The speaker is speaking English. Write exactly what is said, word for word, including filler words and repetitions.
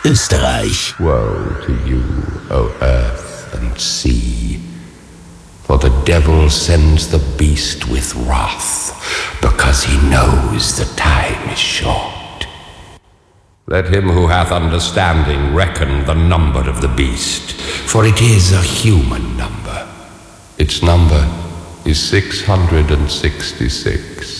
Österreich. Woe to you, O earth and sea, for the devil sends the beast with wrath, because he knows the time is short. Let him who hath understanding reckon the number of the beast, for it is a human number. Its number is six hundred and sixty-six.